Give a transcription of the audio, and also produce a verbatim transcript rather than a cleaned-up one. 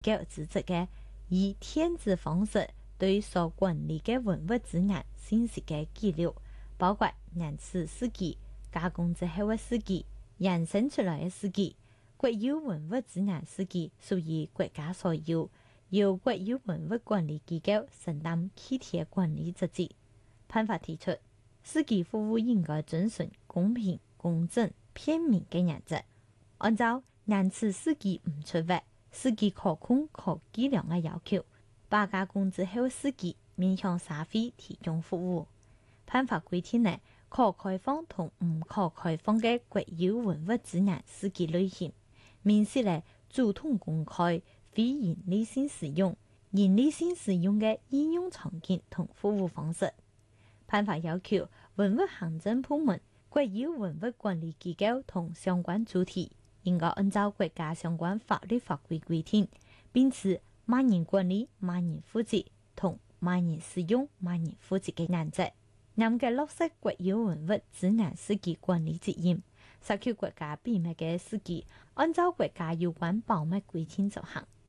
較自責嘅以電子方式對所管理嘅文物資源信息嘅記錄，包括原始史記、加工之後嘅史記、衍生出來嘅史記。國有文物資源史記屬於國家所有，由國有文物管理機構承擔具體嘅管理職責。判法提出，史記服務應該遵循公平、公正、便民嘅原則，按照原始史記唔出錯、史記可控可計量嘅要求，把加工之後史記面向社會提供服務。判法規定呢，可開放同唔可開放嘅國有文物資源史記類型，明示咧主統公開、非營利性使用、營利性使用嘅應用場景同服務方式。判法要求文物行政部門、國有文物管理機構同相關主體應該按照國家相關法律法規規定，並持萬人管理、萬人負責同萬人使用、萬人負責嘅原則，嚴格落實國有文物資源史記管理責任，實求國家秘密嘅史記按照國家有關保密規定執行。